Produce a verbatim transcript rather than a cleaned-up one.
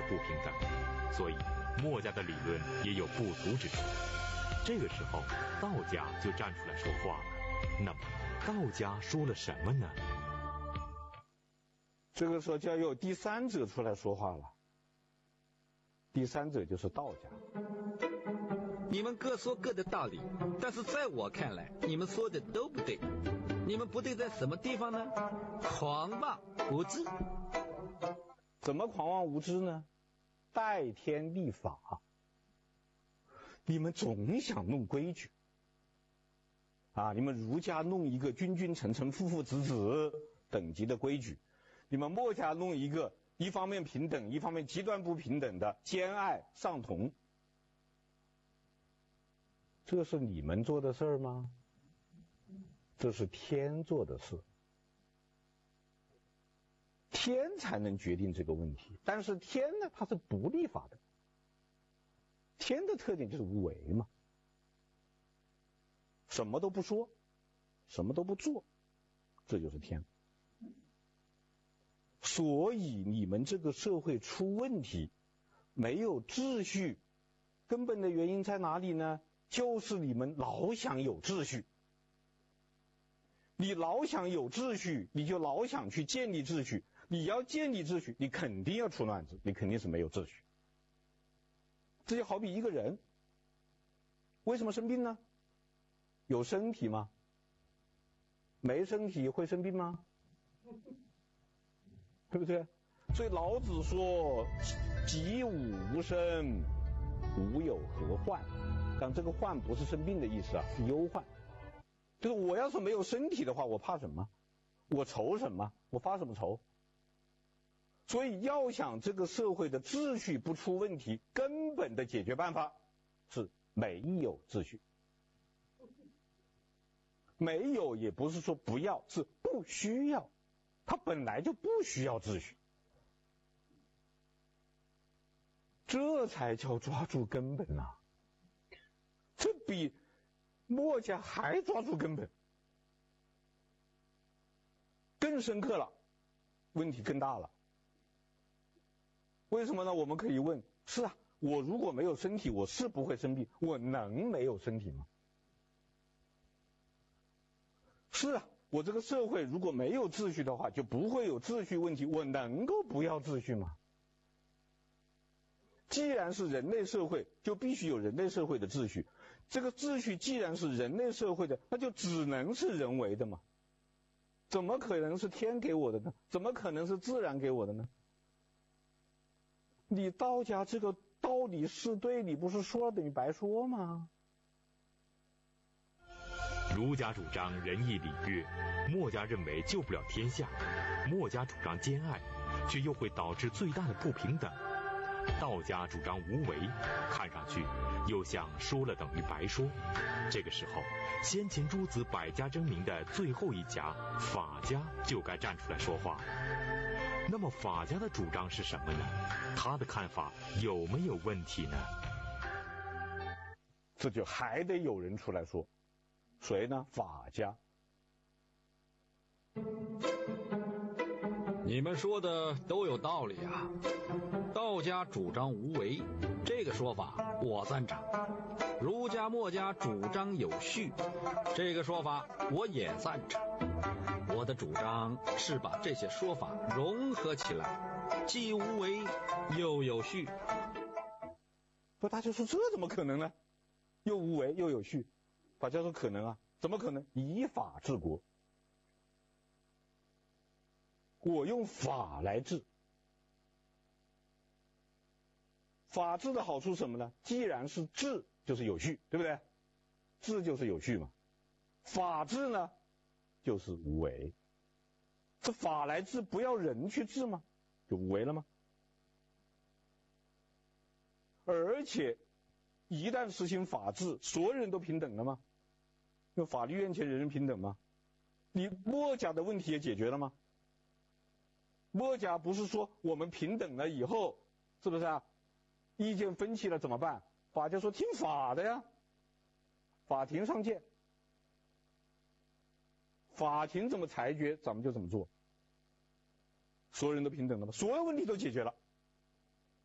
不平等，所以墨家的理论也有不足之处。这个时候，道家就站出来说话了。那么，道家说了什么呢？ 这个时候就要有第三者出来说话了。第三者就是道家。 你们各说各的道理，但是在我看来，你们说的都不对。你们不对在什么地方呢？狂妄无知。 怎么狂妄无知呢？代天立法。你们总想弄规矩啊！你们儒家弄一个君君臣臣父父子子等级的规矩，你们墨家弄一个一方面平等一方面极端不平等的兼爱上同。这是你们做的事儿吗？这是天做的事，天才能决定这个问题。但是天呢，它是不立法的，天的特点就是无为嘛，什么都不说，什么都不做，这就是天。所以你们这个社会出问题，没有秩序，根本的原因在哪里呢？就是你们老想有秩序。你老想有秩序，你就老想去建立秩序。你要建立秩序，你肯定要出乱子，你肯定是没有秩序。这就好比一个人，为什么生病呢？有身体吗？没身体会生病吗？对不对？所以老子说：“己吾无生，吾有何患？”但这个患不是生病的意思啊，是忧患。就是我要是没有身体的话，我怕什么？我愁什么？我发什么愁？所以要想这个社会的秩序不出问题，根本的解决办法是没有秩序。没有也不是说不要，是不需要。它本来就不需要秩序。这才叫抓住根本啊！这比墨家还抓住根本，更深刻了，问题更大了。为什么呢？我们可以问：是啊，我如果没有身体，我是不会生病，我能没有身体吗？是啊，我这个社会如果没有秩序的话，就不会有秩序问题，我能够不要秩序吗？既然是人类社会，就必须有人类社会的秩序。这个秩序既然是人类社会的，那就只能是人为的嘛。怎么可能是天给我的呢？怎么可能是自然给我的呢？你道家这个道理是对，你不是说了等于白说吗？ 儒家主张仁义礼乐，墨家认为救不了天下；墨家主张兼爱，却又会导致最大的不平等。道家主张无为，看上去又像说了等于白说。这个时候，先秦诸子百家争鸣的最后一家法家就该站出来说话。那么法家的主张是什么呢？他的看法有没有问题呢？ 这就还得有人出来说。谁呢？法家。 你们说的都有道理啊。道家主张无为，这个说法我赞成。儒家墨家主张有序，这个说法我也赞成。我的主张是把这些说法融合起来，既无为又有序。 不，大家说这怎么可能呢？又无为又有序。法家说可能啊，怎么可能？以法治国，我用法来治。法治的好处是什么呢？既然是治，就是有序，对不对？治就是有序嘛。法治呢，就是无为。这法来治，不要人去治吗？就无为了吗？而且一旦实行法治，所有人都平等了吗？因为法律面前人人平等吗？你墨家的问题也解决了吗？墨家不是说我们平等了以后，是不是啊？意见分歧了怎么办？法家说听法的呀，法庭上见，法庭怎么裁决咱们就怎么做，所有人都平等了吗？所有问题都解决了。